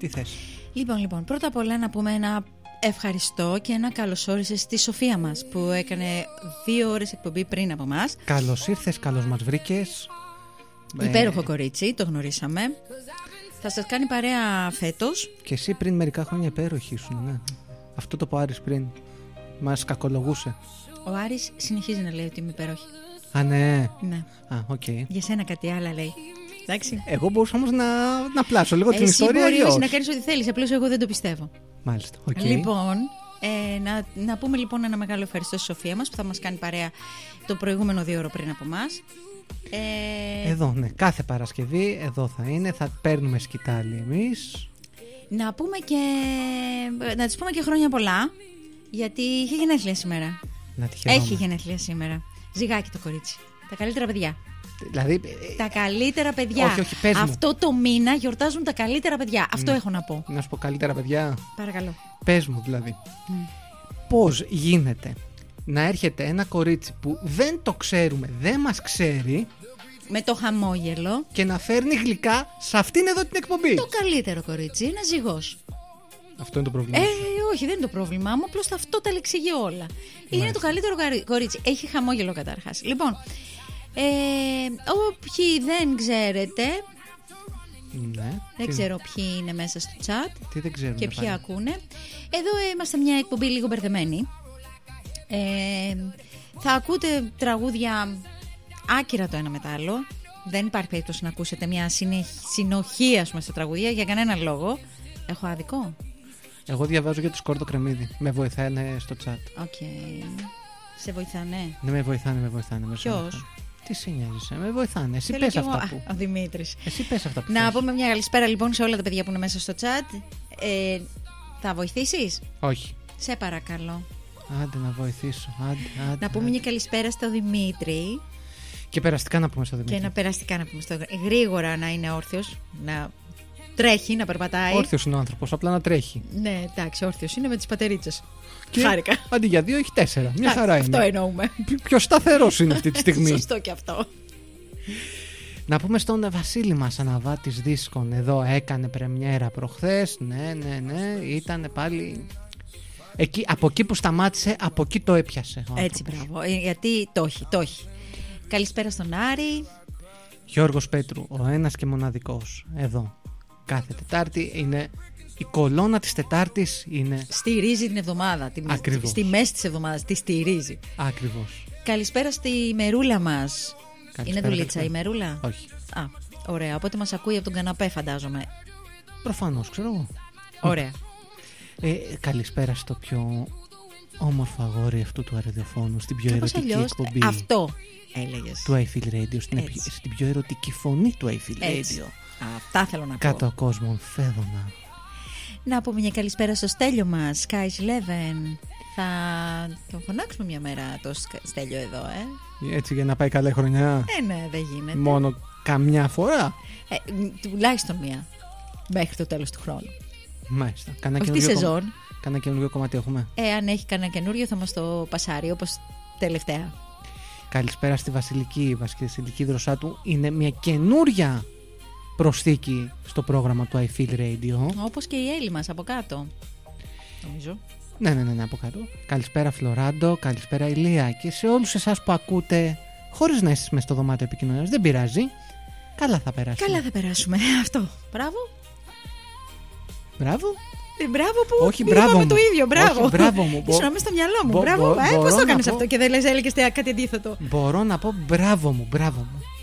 Τι θες? Λοιπόν, πρώτα απ' όλα να πούμε ένα ευχαριστώ και ένα καλώς όρισες στη Σοφία μας που έκανε 2 ώρες εκπομπή πριν από μας. Καλώς ήρθες, καλώς μας βρήκες. Υπέροχο κορίτσι, το γνωρίσαμε. Θα σας κάνει παρέα φέτος. Και εσύ πριν μερικά χρόνια υπέροχη ήσουν, ναι. Αυτό το που Άρης πριν μας κακολογούσε. Ο Άρης συνεχίζει να λέει ότι είμαι υπέροχη. Α, ναι. Ναι. Α, οκ. Για σένα κάτι άλλο λέει. Εντάξει. Εγώ μπορούσα όμως να πλάσω λίγο την ιστορία. Εσύ μπορείς να κάνεις ό,τι θέλεις, απλώς εγώ δεν το πιστεύω. Μάλιστα, οκ. Λοιπόν, να πούμε λοιπόν ένα μεγάλο ευχαριστώ στη Σοφία μας που θα μας κάνει παρέα το προηγούμενο 2 ώρο πριν από μας. Εδώ, ναι, κάθε Παρασκευή εδώ θα είναι, θα παίρνουμε σκητάλη εμείς. Να πούμε και να της πούμε και χρόνια πολλά, γιατί είχε γενέθλια σήμερα. Έχει γενέθλια σήμερα. Ζυγάκι το κορίτσι. Τα καλύτερα παιδιά. Δηλαδή, τα καλύτερα παιδιά. Όχι, πες μου. Αυτό το μήνα γιορτάζουν τα καλύτερα παιδιά. Αυτό έχω να πω. Να σου πω καλύτερα παιδιά. Παρακαλώ. Πες μου δηλαδή. Πώς γίνεται να έρχεται ένα κορίτσι που δεν το ξέρουμε, δεν μας ξέρει, με το χαμόγελο, και να φέρνει γλυκά σε αυτήν εδώ την εκπομπή? Το καλύτερο κορίτσι, ένα ζυγός. Αυτό είναι το πρόβλημα. Όχι, δεν είναι το πρόβλημά μου, απλώς αυτό τα εξηγεί όλα. Είναι το καλύτερο κορίτσι. Έχει χαμόγελο καταρχάς. Λοιπόν, όποιοι δεν ξέρετε, ναι, δεν ξέρω ποιοι είναι μέσα στο chat και ποιοι ακούνε. Εδώ είμαστε μια εκπομπή λίγο μπερδεμένη. Θα ακούτε τραγούδια άκυρα το ένα μετά άλλο. Δεν υπάρχει περίπτωση να ακούσετε μια συνοχή, ας πούμε, στα τραγούδια για κανένα λόγο. Έχω άδικο? Εγώ διαβάζω για το Σκόρδο Κρεμμύδι. Με βοηθάνε στο chat. Σε βοηθάνε? Ναι, με βοηθάνε. Ποιος? Τι σε νοιάζεσαι, με βοηθάνε. Εσύ πες αυτά που... Ο Δημήτρης. Εσύ πες αυτά που να θες. πούμε μια καλησπέρα λοιπόν σε όλα τα παιδιά που είναι μέσα στο chat. Θα βοηθήσεις? Όχι. Σε παρακαλώ. Άντε να βοηθήσω. Άντε. Να πούμε μια καλησπέρα στο Δημήτρη. Και περαστικά να πούμε στο Δημήτρη. Και περαστικά να πούμε στο γρήγορα να είναι όρθιος, να τρέχει, να περπατάει. Όρθιος είναι ο άνθρωπος, απλά να τρέχει. Ναι, εντάξει, όρθιος είναι με τις πατερίτσες. Και χάρηκα. Αντί για 2 έχει 4. Μια χαρά είναι. Αυτό εννοούμε. Πιο σταθερός είναι αυτή τη στιγμή. Σωστό και αυτό. Να πούμε στον Βασίλη μας, Αναβάτης Δίσκων. Εδώ έκανε πρεμιέρα προχθές. Ναι. Ήταν πάλι. Από εκεί που σταμάτησε, από εκεί το έπιασε. Έτσι, μπράβο. Γιατί το έχει. Καλησπέρα στον Άρη. Γιώργος Πέτρου, ο ένας και μοναδικός. Εδώ. Κάθε Τετάρτη είναι. Η κολόνα της Τετάρτης είναι. Στηρίζει την εβδομάδα. Ακριβώς. Στη μέση της εβδομάδας. Τη στηρίζει. Ακριβώς. Καλησπέρα στη Μερούλα μας. Είναι δουλίτσα η Μερούλα? Όχι. Ωραία. Οπότε μας ακούει από τον καναπέ, φαντάζομαι. Προφανώς, ξέρω εγώ. Ωραία. Καλησπέρα στο πιο όμορφο αγόρι αυτού του ραδιοφώνου, στην πιο ερωτική εκπομπή. Αυτό έλεγες. Του I Feel Radio, στην πιο ερωτική φωνή του I Feel Radio. Αυτά θέλω να πω. Κάτω ο κόσμος, Φέδωνα. Να πούμε μια καλησπέρα στο Στέλιο μας, Sky's Eleven. Θα τον φωνάξουμε μια μέρα το Στέλιο εδώ, Έτσι για να πάει καλά η χρονιά. Ναι, δεν γίνεται. Μόνο καμιά φορά. Τουλάχιστον μία. Μέχρι το τέλος του χρόνου. Μάλιστα. Όχι τη σεζόν. Κανένα καινούριο κομμάτι έχουμε? Αν έχει κανένα καινούριο θα μας το πασάρει, όπως τελευταία. Καλησπέρα στη Βασιλική. Η Βασιλική Δροσάτου είναι μια καινούρια προσθήκη στο πρόγραμμα του I Feel Radio. Όπως και η Έλλη μας από κάτω, νομίζω. Ναι, από κάτω. Καλησπέρα Φλωράντο, καλησπέρα Ηλία. Και σε όλους εσάς που ακούτε χωρίς να είστε μες στο δωμάτιο επικοινωνίας, δεν πειράζει. Καλά θα περάσουμε. Αυτό. Μπράβο. Μπράβο που όχι, μπράβο είπαμε το ίδιο. Μπράβο. Όχι, μπράβο μου. Ήσουν μέσα στο μυαλό μου. Μπράβο. Πώς το έκανες αυτό και δεν έλεγες κάτι αντίθετο? Μπορώ να πω μπράβο μου.